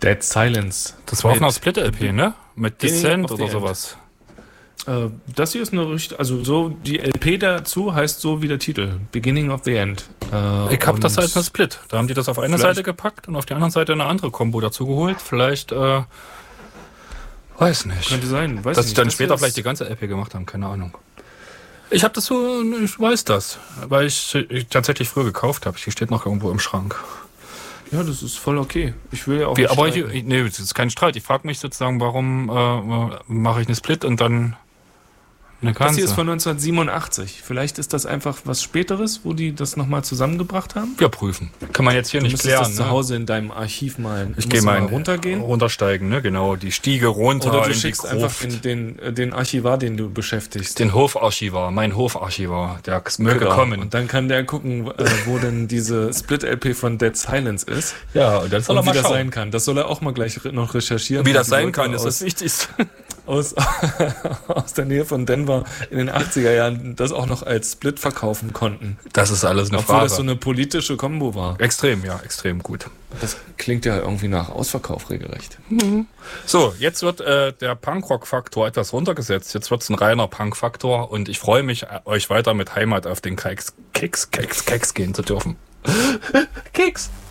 Dead Silence. Das war auf einer Split-LP, ne? Mit Descent oder the sowas. Das hier ist eine richtig, also so die LP dazu heißt so wie der Titel, Beginning of the End. Ich hab das als eine Split. Da haben die das auf eine Seite gepackt und auf die anderen Seite eine andere Kombo dazu geholt. Vielleicht, weiß nicht. Könnte sein, weiß Dass nicht. sie dann Das später ist- vielleicht die ganze LP gemacht haben, keine Ahnung. Ich habe das so, ich weiß das, weil ich tatsächlich früher gekauft habe. Die steht noch irgendwo im Schrank. Ja, das ist voll okay. Ich will ja auch. Wie, nicht aber streiten. nee, das ist kein Streit. Ich frage mich sozusagen, warum mache ich eine Split und dann eine Das ganze. hier ist von 1987. Vielleicht ist das einfach was Späteres, wo die das nochmal zusammengebracht haben. Wir prüfen. Kann man jetzt hier Du nicht müsstest klären. das zu Hause in deinem Archiv mal. Ich musst gehe du mal runtergehen. runtersteigen, ne? Genau, die Stiege runter Oder du in die schickst Gruft. einfach den Archivar, den du beschäftigst. Den Hofarchivar, mein Hofarchivar, der möge Genau. kommen. Und dann kann der gucken, wo denn diese Split-LP von Dead Silence ist. Ja, und dann soll Und wie das sein kann. Das soll er auch mal gleich noch recherchieren. Wie Und das die sein Leute kann, ist das Wichtigste. aus der Nähe von Denver in den 80er Jahren das auch noch als Split verkaufen konnten. Das ist alles eine Obwohl Frage. das so eine politische Kombo war. Extrem, ja, extrem gut. Das klingt ja irgendwie nach Ausverkauf regelrecht. So, jetzt wird der Punkrock-Faktor etwas runtergesetzt. Jetzt wird es ein reiner Punk-Faktor und ich freue mich, euch weiter mit Heimat auf den Keks gehen zu dürfen. Keks!